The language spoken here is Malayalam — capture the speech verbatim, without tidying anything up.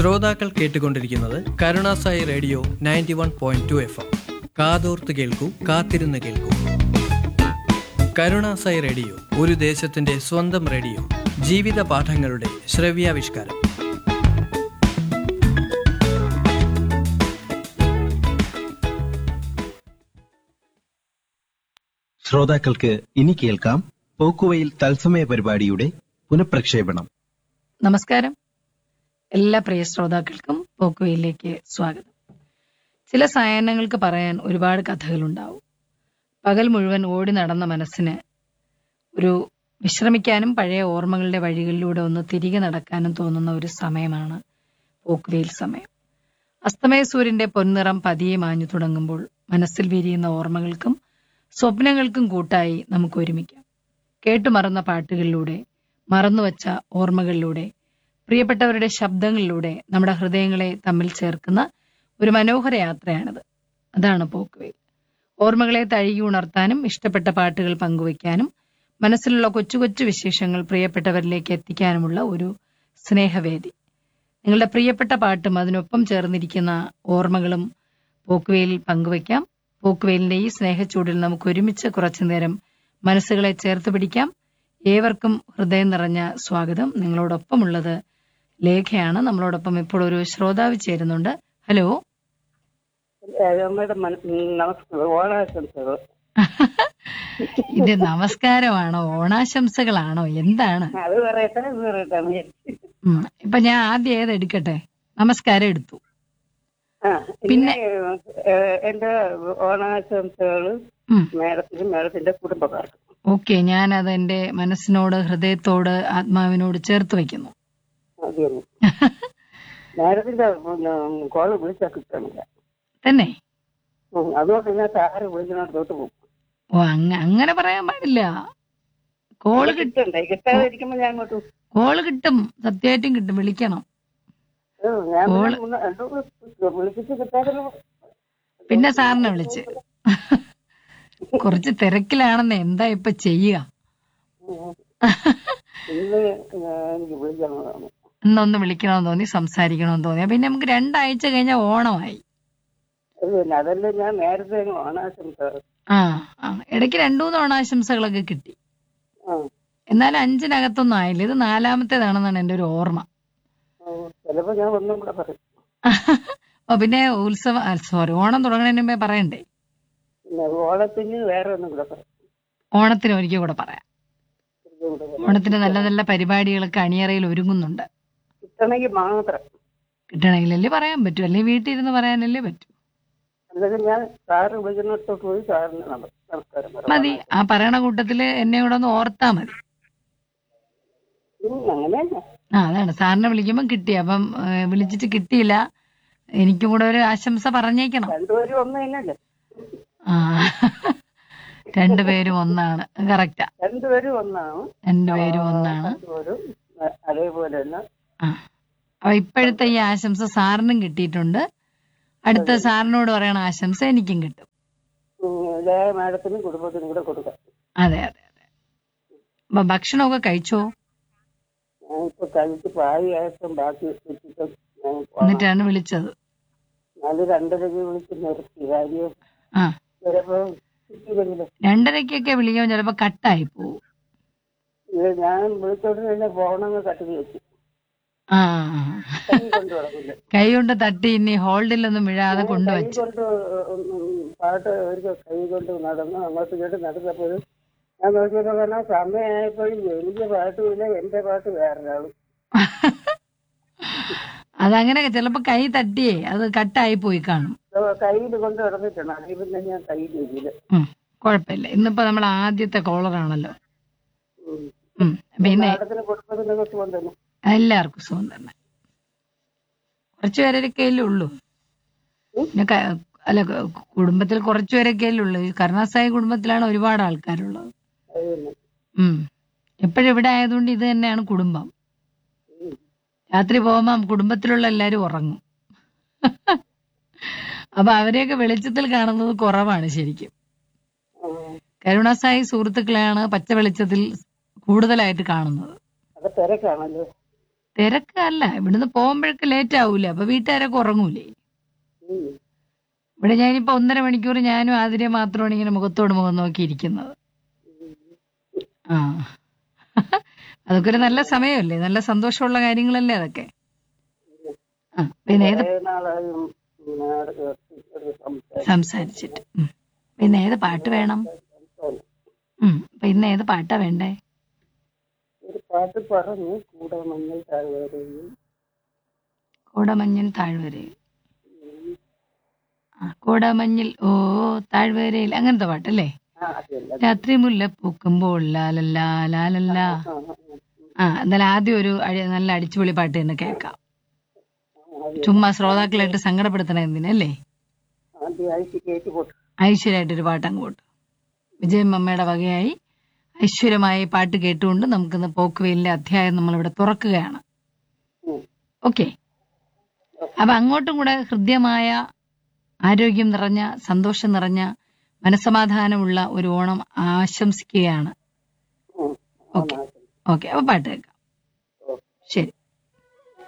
ശ്രോതാക്കൾ കേട്ടുകൊണ്ടിരിക്കുന്നത് Karunasai radio ninety one point two F M. കാതോർത്ത് കേൾക്കൂ, കാത്തിരുന്ന് കേൾക്കൂ. കരുണാസായി റേഡിയോ ഒരു ദേശത്തിന്റെ സ്വന്തം റേഡിയോ. ജീവിത പാഠങ്ങളുടെ ശ്രവ്യാവിഷ്കാരം. ശ്രോതാക്കൾക്ക് ഇനി കേൾക്കാം പോക്കുവെയിൽ തത്സമയ പരിപാടിയുടെ പുനഃപ്രക്ഷേപണം. നമസ്കാരം. എല്ലാ പ്രിയ ശ്രോതാക്കൾക്കും പോക്കുവെയിലേക്ക് സ്വാഗതം. ചില സായാഹ്നങ്ങൾക്ക് പറയാൻ ഒരുപാട് കഥകളുണ്ടാവും. പകൽ മുഴുവൻ ഓടി നടന്ന മനസ്സിന് ഒരു വിശ്രമിക്കാനും പഴയ ഓർമ്മകളുടെ വഴികളിലൂടെ ഒന്ന് തിരികെ നടക്കാനും തോന്നുന്ന ഒരു സമയമാണ് പോക്കുവെയിൽ സമയം. അസ്തമയ സൂര്യന്റെ പൊൻനിറം പതിയെ മാഞ്ഞു തുടങ്ങുമ്പോൾ മനസ്സിൽ വിരിയുന്ന ഓർമ്മകൾക്കും സ്വപ്നങ്ങൾക്കും കൂട്ടായി നമുക്ക് ഒരുമിക്കാം. കേട്ടുമറന്ന പാട്ടുകളിലൂടെ, മറന്നുവച്ച ഓർമ്മകളിലൂടെ, പ്രിയപ്പെട്ടവരുടെ ശബ്ദങ്ങളിലൂടെ നമ്മുടെ ഹൃദയങ്ങളെ തമ്മിൽ ചേർക്കുന്ന ഒരു മനോഹര യാത്രയാണിത്. അതാണ് പോക്കുവെയിൽ. ഓർമ്മകളെ തഴുകി ഉണർത്താനും ഇഷ്ടപ്പെട്ട പാട്ടുകൾ പങ്കുവയ്ക്കാനും മനസ്സിലുള്ള കൊച്ചു കൊച്ചു വിശേഷങ്ങൾ പ്രിയപ്പെട്ടവരിലേക്ക് എത്തിക്കാനുമുള്ള ഒരു സ്നേഹവേദി. നിങ്ങളുടെ പ്രിയപ്പെട്ട പാട്ടും അതിനൊപ്പം ചേർന്നിരിക്കുന്ന ഓർമ്മകളും പോക്കുവെയിലിൽ പങ്കുവയ്ക്കാം. പോക്കുവെയിലിന്റെ ഈ സ്നേഹച്ചൂടിൽ നമുക്ക് ഒരുമിച്ച് കുറച്ചു നേരം മനസ്സുകളെ ചേർത്ത് പിടിക്കാം. ഏവർക്കും ഹൃദയം നിറഞ്ഞ സ്വാഗതം. നിങ്ങളോടൊപ്പമുള്ളത് ലേഖയാണ്. നമ്മളോടൊപ്പം ഇപ്പോൾ ഒരു ശ്രോതാവ് ചേരുന്നുണ്ട്. ഹലോ. ഇത് നമസ്കാരമാണോ ഓണാശംസകളാണോ എന്താണ്? ഇപ്പൊ ഞാൻ ആദ്യം ഏത് എടുക്കട്ടെ? നമസ്കാരം എടുത്തു. പിന്നെ എന്റെ ഓണാശംസകള് മേഡത്തിനും മേഡത്തിന്റെ കുടുംബക്കാർക്കും. ഓക്കെ, ഞാനത് എന്റെ മനസ്സിനോട്, ഹൃദയത്തോട്, ആത്മാവിനോട് ചേർത്ത് വയ്ക്കുന്നു. മേഡത്തിന്റെ കോള് വിളിച്ചാൽ കിട്ടണില്ല തന്നെ. അതുകൊണ്ട് ഞാൻ സാറ് വിളിക്കുന്നോട്ട് പോകും. ഓ, അങ്ങനെ പറയാൻ പാടില്ല. കോള് കിട്ടണ്ടേ? കിട്ടാതിരിക്കുമ്പോ ഞാൻ അങ്ങോട്ട് കോള് കിട്ടും, സത്യമായിട്ടും കിട്ടും. വിളിക്കണം. പിന്നെ സാറിനെ വിളിച്ച് കുറച്ച് തിരക്കിലാണെന്ന്. എന്താ ഇപ്പൊ ചെയ്യുക? ഇന്നൊന്ന് വിളിക്കണമെന്ന് തോന്നി, സംസാരിക്കണമെന്ന് തോന്നി. പിന്നെ നമുക്ക് രണ്ടാഴ്ച കഴിഞ്ഞ ഓണമായി. അതല്ലേ ഞാൻ നേരത്തെ ഓണാശംസ. ആ ആ ഇടയ്ക്ക് രണ്ടു മൂന്ന് ഓണാശംസകളൊക്കെ കിട്ടി. എന്നാലും അഞ്ചിനകത്തൊന്നും ആയില്ല. ഇത് നാലാമത്തേതാണെന്നാണ് എന്റെ ഒരു ഓർമ്മ. ചിലപ്പോ ഞാൻ ഒന്നും കൂടെ പറയും. ഓ, പിന്നെ ഉത്സവം, സോറി, ഓണം തുടങ്ങുന്നതിന് മുമ്പേ പറയണ്ടേ? ഓണത്തിന് വേറെ ഒന്നും കൂടെ പറയും. ഓണത്തിന് ഒരിക്കൽ കൂടെ പറയാം. ഓണത്തിന് നല്ല നല്ല പരിപാടികളൊക്കെ അണിയറയിൽ ഒരുങ്ങുന്നുണ്ട്. കിട്ടണമെങ്കിൽ മാത്രം. കിട്ടണമെങ്കിലല്ലേ പറയാൻ പറ്റൂ, അല്ലെങ്കിൽ വീട്ടിൽ ഇരുന്ന് പറയാനല്ലേ പറ്റൂ. ഞാൻ സാറ് വിളിക്കുന്നിടത്തോട്ട് പോയി സാറിന് നമസ്കാരം മതി. ആ പറയണ കൂട്ടത്തില് എന്നെ കൂടെ ഒന്ന് ഓർത്താ മതി. അങ്ങനെ ആ അതാണ്, സാറിനെ വിളിക്കുമ്പോ കിട്ടി. അപ്പം വിളിച്ചിട്ട് കിട്ടിയില്ല, എനിക്കും കൂടെ ഒരു ആശംസ പറഞ്ഞേക്കണം. രണ്ടുപേരും ഒന്ന് തന്നെയല്ലേ? ആ, രണ്ടുപേരും ഒന്നാണ്. കറക്റ്റാ, രണ്ടുപേരും ഒന്നാണ്. രണ്ടുപേരും ഒന്നാണ്. അതേപോലെ തന്നെ. ആ, അപ്പൊ ഇപ്പോഴത്തെ ഈ ആശംസ സാറിനും കിട്ടിയിട്ടുണ്ട്. അടുത്ത സാറിനോട് പറയണ ആശംസ എനിക്കും കിട്ടും. മാഡത്തിനും കുടുംബത്തിനും കൂടെ കൊടുക്കാം. അതെ അതെ അതെ. അപ്പൊ ഭക്ഷണമൊക്കെ കഴിച്ചോ? ഇപ്പൊ കഴിച്ച് പാതിയായിട്ടും ബാക്കി എന്നിട്ടാണ് വിളിച്ചത്. അത് രണ്ടരക്ക് വിളിച്ച് നിർത്തി. കാര്യം ആ, ചിലപ്പോ രണ്ടരക്കൊക്കെ വിളിക്കാൻ ചിലപ്പോ കട്ടായി പോവും. ഞാൻ വിളിച്ചോണ്ട് തന്നെ ഫോണങ്ങ് കട്ടി വെച്ചു. ആ, കൈ കൊണ്ട് തട്ടി ഇനി ഹോൾഡിലൊന്നും വീഴാതെ കൊണ്ടുവച്ചു. പാട്ട് ഒരു കൈ കൊണ്ട് നടന്നു അങ്ങോട്ട് ഇങ്ങോട്ട് നടന്നപ്പോഴും ഞാൻ നോക്കിയപ്പോ പറഞ്ഞാൽ സമയമായപ്പോഴും എനിക്ക് പാട്ടുമില്ല, എന്റെ പാട്ട് വേറൊരാളും. അതങ്ങനെ ചിലപ്പോ കൈ തട്ടിയേ അത് കട്ടായി പോയി കാണും. കയ്യിൽ കൊണ്ട് നടന്നിട്ടാണ്. അതിൽ പിന്നെ ഞാൻ കയ്യിൽ വെച്ചില്ല. കുഴപ്പമില്ല. ഇന്നിപ്പോ നമ്മൾ ആദ്യത്തെ കോളറാണല്ലോ. പിന്നെ എല്ലാവർക്കും സുഖം തന്നെ. കുറച്ചു പേരൊക്കെയല്ലേ ഉള്ളൂ. പിന്നെ അല്ല, കുടുംബത്തിൽ കുറച്ചു പേരൊക്കെയല്ലേ ഉള്ളൂ. ഈ കരുണാസായി കുടുംബത്തിലാണ് ഒരുപാട് ആൾക്കാരുള്ളത്. ഉം എപ്പോഴും ഇവിടെ ആയതുകൊണ്ട് ഇത് തന്നെയാണ് കുടുംബം. രാത്രി പോകുമ്പോ കുടുംബത്തിലുള്ള എല്ലാരും ഉറങ്ങും. അപ്പൊ അവരെയൊക്കെ വെളിച്ചത്തിൽ കാണുന്നത് കുറവാണ് ശരിക്കും. കരുണാസായി സുഹൃത്തുക്കളെയാണ് പച്ച വെളിച്ചത്തിൽ കൂടുതലായിട്ട് കാണുന്നത്. തിരക്കല്ല, ഇവിടുന്ന് പോകുമ്പോഴൊക്കെ ലേറ്റ് ആവൂലേ, അപ്പൊ വീട്ടുകാരൊക്കെ ഉറങ്ങൂലേ. ഉം. ഇവിടെ ഞാനിപ്പോ ഒന്നര മണിക്കൂർ ഞാനും ആതിരെ മാത്രമാണ് ഇങ്ങനെ മുഖത്തോട് മുഖം നോക്കിയിരിക്കുന്നത്. ആ അതൊക്കെ ഒരു നല്ല സമയമല്ലേ, നല്ല സന്തോഷമുള്ള കാര്യങ്ങളല്ലേ അതൊക്കെ. ആ പിന്നെ ഏത് കുറേ നാളായി ഇങ്ങനെ ഒരു സംസാരിച്ചിട്ട്. സംസാരിച്ചിട്ട് ഉം. പിന്നെ ഏത് പാട്ട് വേണം? ഉം പിന്നെ ഏത് പാട്ടാ വേണ്ടേ? ഒരു പാട്ട് പറഞ്ഞു, കൂടെ മഞ്ഞൾ താഴ്വരയും. കോടമഞ്ഞിൽ താഴ്വരയിൽ. ആ കോടമഞ്ഞിൽ ഓ താഴ്വരയിൽ, അങ്ങനത്തെ പാട്ടല്ലേ? ആ അതല്ല. രാത്രി മുല്ല പൂക്കുമ്പോൾ ലാലല്ലാ ലാലല്ലാ. ആ, ആ, ആ എന്നാലും ആദ്യം ഒരു അടി- നല്ല അടിച്ചുപൊളി പാട്ട് തന്നെ കേൾക്കാം. ആ, അത് ചുമ്മാ ശ്രോതാക്കളായിട്ട് സങ്കടപ്പെടുത്തണ എന്തിനല്ലേ. ആദ്യം അഴിച്ച് കയറ്റി പോട്ടു. ഐശ്വര്യമായിട്ടൊരു പാട്ട് അങ്ങോട്ട്. വിജയമ്മയുടെ വകയായി ഐശ്വര്യമായ ഈ പാട്ട് കേട്ടുകൊണ്ട് നമുക്കിന്ന് പോക്കുവെയിലിന്റെ അധ്യായം നമ്മളിവിടെ തുറക്കുകയാണ്. ഓക്കെ, അപ്പൊ അങ്ങോട്ടും കൂടെ ഹൃദ്യമായ ആരോഗ്യം നിറഞ്ഞ സന്തോഷം നിറഞ്ഞ മനസ്സമാധാനമുള്ള ഒരു ഓണം ആശംസിക്കുകയാണ്. ഓക്കെ ഓക്കെ, അപ്പൊ പാട്ട് കേൾക്കാം. ശരി.